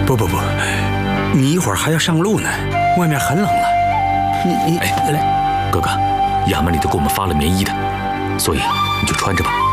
不，你一会儿还要上路呢，外面很冷了。你来，哥哥，衙门里都给我们发了棉衣的，所以你就穿着吧。